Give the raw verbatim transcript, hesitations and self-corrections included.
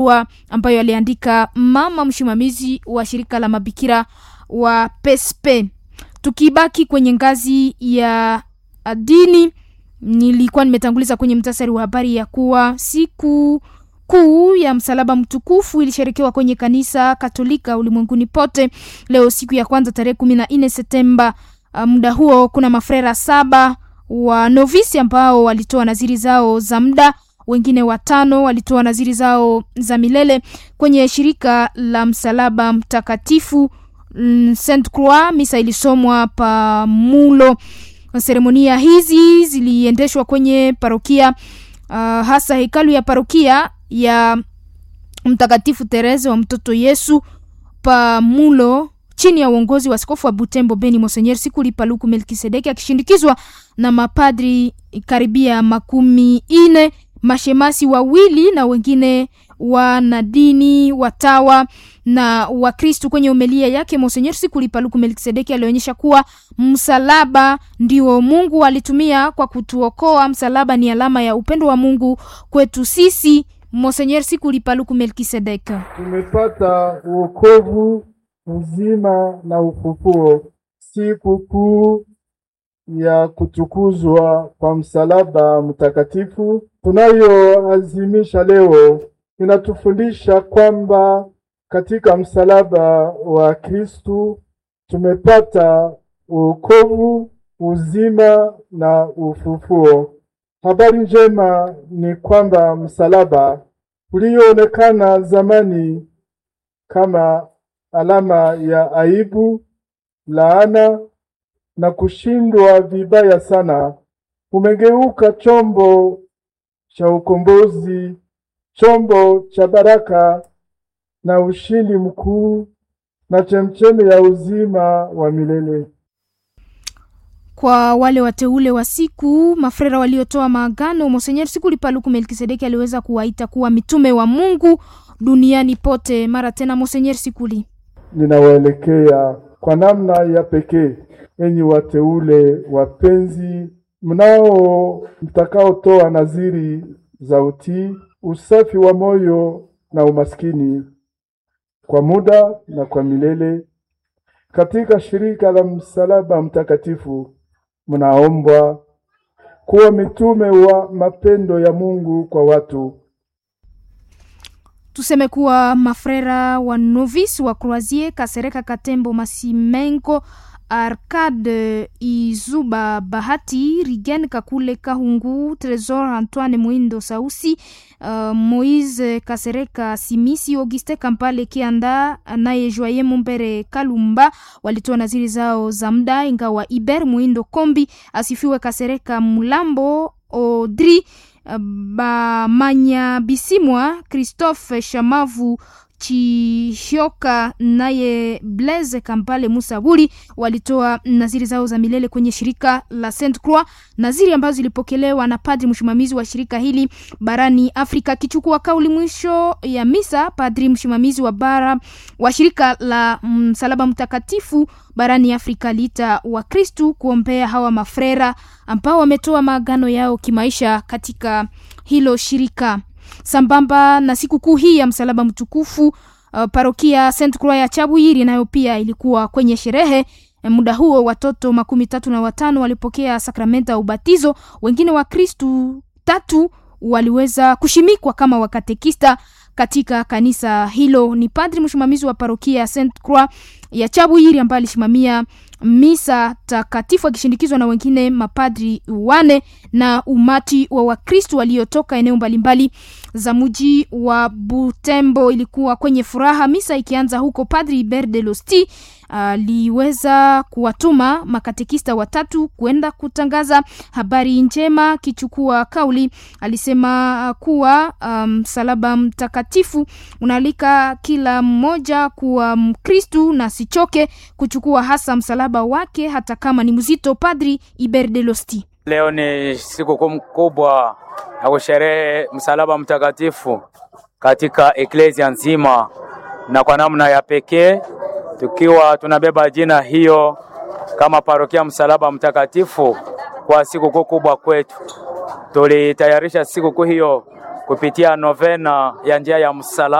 ambayo aliandika mama msimamizi wa shirika la mabikira wa P S P. Tukibaki kwenye ngazi ya dini, nilikuwa nimetanguliza kwenye mtasari wa habari ya kuwa siku kuu ya msalaba mtukufu ilisherekewa kwenye kanisa Katolika ulimwenguni pote leo siku ya kwanza tarehe kumi na nne Septemba. Muda huo kuna mafrera saba wa novisi ambao walitoa naziri zao za muda, wengine watano walitoa naziri zao za milele kwenye shirika la msalaba mtakatifu Saint Croix. Misa ilisomwa pa Mulo. Seremonia hizi ziliendeshwa kwenye parokia uh, hasa hekalu ya parokia ya Mtakatifu Teresa wa Mtoto Yesu pa Mulo, chini ya uongozi wa askofu wa Butembo Beni Monseigneur Sikuli Paluku Melkisedeki, akishindikizwa na mapadri karibia makumi ine, mashemasi wawili na wengine wanadini, watawa na Wakristo. Kwenye homilia yake Monseigneur Sikuli Paluku Melkisedeki alionyesha kuwa msalaba ndio Mungu alitumia kwa kutuokoa. Msalaba ni alama ya upendo wa Mungu kwetu sisi. Monseigneur Sikuli Paluku Melkisedeki: tumepata wokovu, uzima na ufufuo. Siku kuu ya kutukuzwa kwa msalaba mtakatifu tunayoazimisha leo inatufundisha kwamba katika msalaba wa Kristu tumepata wokovu, uzima na ufufuo. Habari njema ni kwamba msalaba ulioonekana zamani kama alama ya aibu, laana na kushindwa vibaya sana umegeuka chombo cha ukombozi, chombo cha baraka na ushindi mkuu na chemchemi ya uzima wa milele. Kwa wale wateule wa siku, mafrera waliotoa maagano, Monseigneur Sikuli Paluku Melkisedeki aliweza kuwaita kuwa mitume wa Mungu duniani pote. Mara tena Monseigneur Sikuli: ninawaelekea kwa namna ya pekee enyi wateule wapenzi, mnao mtakaotoa naziri za utii, usafi wa moyo na umaskini kwa muda na kwa milele katika shirika la msalaba mtakatifu. Mnaombwa kuwa mitume wa mapendo ya Mungu kwa watu. Tuseme kuwa mafrera wa novice wa Croisier Kasereka Katembo Masimenko Arcade Izuba Bahati Rigen Kakule Kahungu Tresor Antoine Muindo Sausi uh, Moise Kasereka Simisi Auguste Kampale Kianda naye Joye Mumbere Kalumba walitoa naziri zao za muda, ingawa Iber Muindo Kombi Asifiwe Kasereka Mulambo Odri uh, Bamanya Bisimwa Christophe Shamavu Chihioka naye Blaise Kampale Musaburi walitoa naziri zao za milele kwenye shirika la Saint Croix, naziri ambazo zilipokelewa na padri msimamizi wa shirika hili barani Afrika. Kichukua kauli mwisho ya misa, padri msimamizi wa bara wa shirika la msalaba mtakatifu barani Afrika lita wa Kristu kuombea hawa mafrera ambao wametoa maagano yao kimaisha katika hilo shirika. Sambamba na siku kuu hii ya msalaba mtukufu, uh, parokia Saint Croix ya Chabuyiri nayo pia ilikuwa kwenye sherehe. Muda huo watoto makumi tatu na watano walipokea sakramenta ubatizo, wengine wa Kristu tatu waliweza kushimikwa kama wakatekista katika kanisa hilo. Ni padri msimamizi wa parokia Saint Croix ya Chabuyiri ambaye alisimamia misa takatifu akishindikizwa na wengine mapadri wane na umati wa Wakristo waliotoka eneo mbalimbali za mji wa Butembo. Ilikuwa kwenye furaha. Misa ikianza huko, Padri Iber de Losti aliweza uh, kuwatuma makatekista watatu kwenda kutangaza habari njema. Kichukua kauli alisema uh, kuwa msalaba um, mtakatifu unalika kila mmoja kuwa Mkristo na sichoke kuchukua hasa msalaba wake hata kama ni mzito. Padri Iber de Losti: leo ni siku kubwa ya kusherehe msalaba mtakatifu katika eklesia nzima, na kwa namna ya pekee tukiwa tunabeba jina hiyo kama parokia msalaba mtakatifu kwa siku kubwa kwetu. Tulitayarisha siku hiyo kupitia novena ya njia ya msalaba